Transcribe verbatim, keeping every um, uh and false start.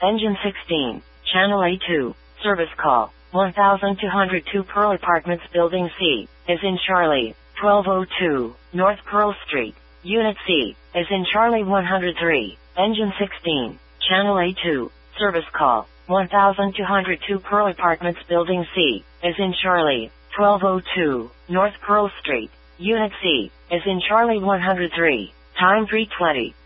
Engine sixteen, Channel A two, service call, one thousand two hundred two Pearl Apartments Building C, is in Charlie, twelve oh two, North Pearl Street, Unit C, is in Charlie one hundred three, Engine sixteen, Channel A two, service call, one thousand two hundred two Pearl Apartments Building C, is in Charlie, twelve oh two, North Pearl Street, Unit C, is in Charlie one hundred three, time three twenty.